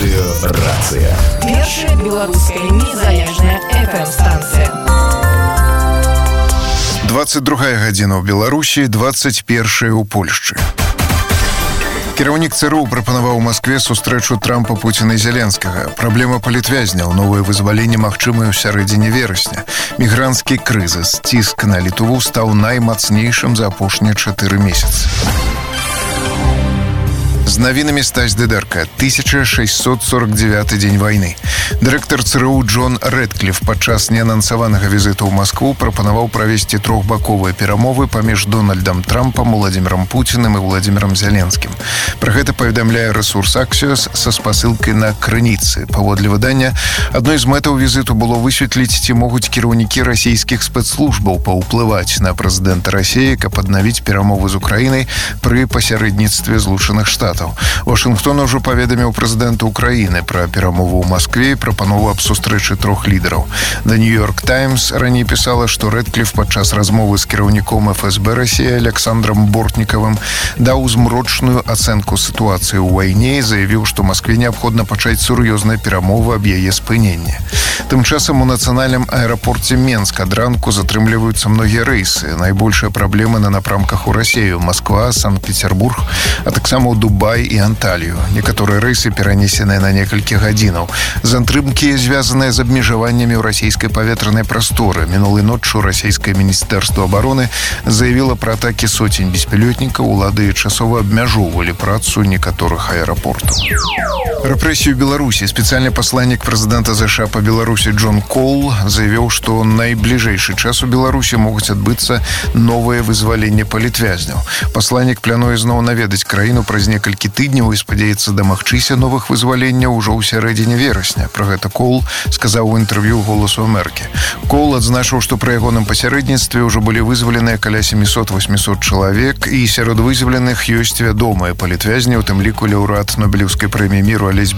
Рацыя. Першая беларуская незалежная FM-станцыя. 22 гадзіна ў Беларусі, 21 у Польшчы. Кіраўнік ЦРУ прапанаваў у Маскве сустрэчу Трампа, Пуціна і Зеленскага. Праблема палітвязняў, новае вызваленне магчымае ў сярэдзіне верасня. Мігранцкі крызіс, ціск на Літву стаў наймацнейшым за апошнія 4 месяцы. З навінамі Стась Дыдарка. 1649 дзень вайны. Дырэктар ЦРУ Джон Рэдкліф падчас неанансаванага візіту ў Маскву прапанаваў правесці трохбаковыя перамовы паміж Дональдам Трампам, Уладзімірам Пуціным і Уладзімірам Зеленскім. Пра гэта паведамляе рэсурс Axios са спасылкай на крыніцы. Паводле выдання, адной з мэтаў візіту было высветліць, ці могуць кіраўнікі расійскіх спецслужбаў паўплываць на прэзідэнта Расіі, каб аднавіць перамовы з Украінай пры пасярэдніцтве Злучаных Штатаў. Вашынгтон ужо паведаміў прэзідэнту Украіны пра перамову ў Маскве і прапанову аб сустрэчы 3 лідараў. The New York Times раней пісала, што Рэдкліф падчас размовы з кіраўніком ФСБ Расіі Александром Бортнікавым даў змрочную ацэнку сітуацыі ў вайне і заявіў, што Маскве неабходна пачаць сур'ёзныя перамовы аб яе спыненні. Тым часам у нацыянальным аэрапорце Менск ад ранку затрымліваюцца многія рэйсы. Найбольшыя праблемы на напрамках у Расію: Масква, Санкт-Петербург, а таксама ў Дубай і Анталію. Некаторыя рэйсы перанесеныя на некалькі гадзінаў. Затрымкі звязаныя з абмежаваннямі ў расійскай паветранай прасторы. Мінулай ноччу расійскае міністэрства абароны заявіла пра атакі сотень беспілётнікаў. Улады часова абмяжоўвалі працу некаторых аэрапортаў. Рэпрэсію Беларусі. Спецыяльны пасланнік прэзідэнта ЗША па Беларусі Джон Коул заявіў, што найбліжэйшы час у Беларусі могуць адбыцца новае вызваленне палітвязняў. Пасланнік плануе зноў наведаць краіну праз некалькі тыдняў і спадзяецца дамагчыся новых вызваленняў ужо ў сярэдзіне верасня. Пра гэта Коул сказаў у інтэрв'ю «Голосу Амерыкі». Коул адзначыў, што пры ягоным пасярэдніцтве ўжо былі вызваленыя каля 700-800 чалавек, і сярод вызваленых ёсць вядомыя палітвязні, у тым ліку лаўрэат Нобелеўскай прэміі міру Олесь